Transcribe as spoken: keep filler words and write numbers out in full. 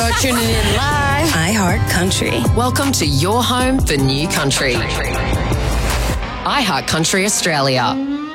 You're tuning in live. iHeart Country. Welcome to your home for new country. iHeart Country Australia.